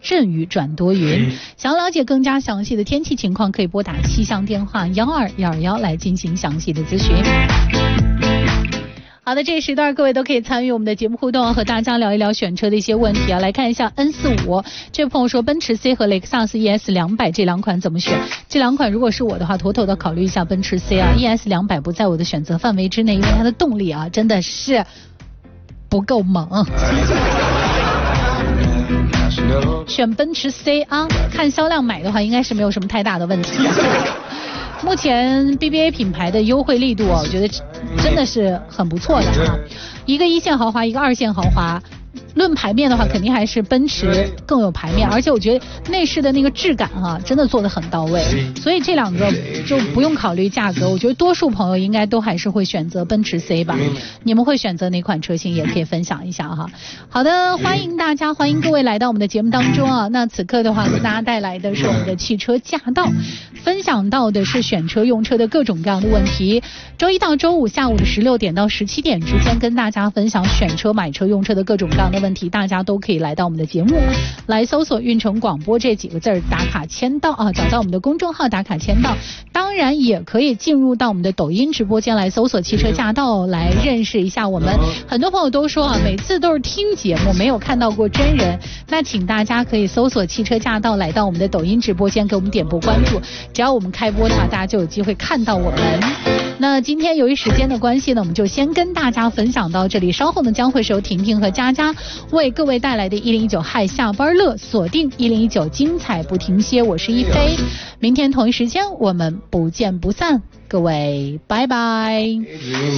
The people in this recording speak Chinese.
阵雨转多云。想了解更加详细的天气情况，可以拨打气象电话12121来进行详细的咨询。好的，这一时段各位都可以参与我们的节目互动，和大家聊一聊选车的一些问题啊。来看一下 N45， 这位朋友说奔驰 C 和雷克萨斯 ES200 这两款怎么选？这两款如果是我的话，妥妥的考虑一下奔驰 C 啊 ，ES200 不在我的选择范围之内，因为它的动力啊真的是不够猛。选奔驰 C 啊，看销量买的话应该是没有什么太大的问题。目前 BBA 品牌的优惠力度啊，我觉得真的是很不错的啊。一个一线豪华，一个二线豪华，论牌面的话，肯定还是奔驰更有牌面，而且我觉得内饰的那个质感啊，真的做得很到位，所以这两个就不用考虑价格，我觉得多数朋友应该都还是会选择奔驰 C 吧。你们会选择哪款车型，也可以分享一下哈。好的，欢迎大家，欢迎各位来到我们的节目当中啊。那此刻的话，跟大家带来的是我们的汽车驾到，分享到的是选车用车的各种各样的问题。周一到周五下午的16点到17点之间，跟大家分享选车、买车、用车的各种各样的问题，大家都可以来到我们的节目，来搜索运城广播这几个字打卡签到啊，找到我们的公众号打卡签到。当然也可以进入到我们的抖音直播间来搜索汽车驾到，来认识一下我们。很多朋友都说啊，每次都是听节目没有看到过真人，那请大家可以搜索汽车驾到，来到我们的抖音直播间给我们点播关注，只要我们开播的话，大家就有机会看到我们。那今天由于时间的关系呢，我们就先跟大家分享到这里，稍后呢将会是由婷婷和佳佳为各位带来的1019嗨下班乐，锁定1019精彩不停歇，我是一飞，明天同一时间我们不见不散，各位拜拜。